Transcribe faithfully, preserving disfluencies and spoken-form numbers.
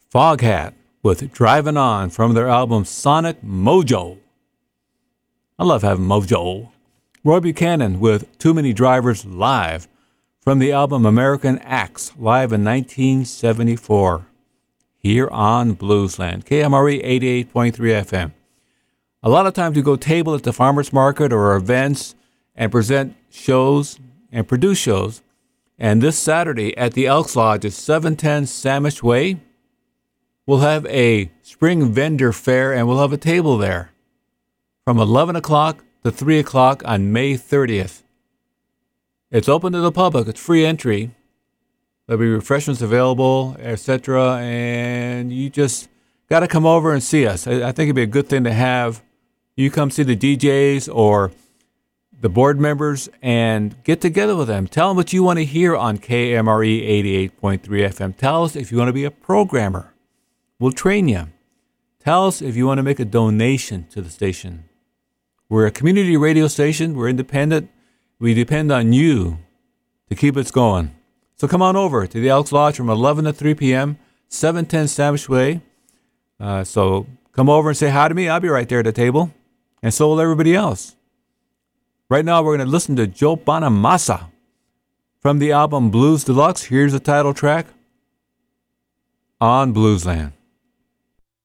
Foghat with Driving On from their album Sonic Mojo. I love having Mojo. Roy Buchanan with Too Many Drivers live from the album American Acts, live in nineteen seventy-four, here on Bluesland, K M R E eighty-eight point three F M. A lot of times we go table at the farmers market or events and present shows and produce shows. And this Saturday at the Elks Lodge at seven ten Samish Way, we'll have a spring vendor fair and we'll have a table there from eleven o'clock to three o'clock on May thirtieth. It's open to the public. It's free entry. There'll be refreshments available, et cetera. And you just got to come over and see us. I, I think it'd be a good thing to have you come see the D Js or the board members and get together with them. Tell them what you want to hear on K M R E eighty-eight point three F M. Tell us if you want to be a programmer. We'll train you. Tell us if you want to make a donation to the station. We're a community radio station. We're independent. We depend on you to keep us going. So come on over to the Elks Lodge from eleven to three p.m., seven ten Samish Way. Uh, so come over and say hi to me. I'll be right there at the table. And so will everybody else. Right now, we're going to listen to Joe Bonamassa from the album Blues Deluxe. Here's the title track on Bluesland.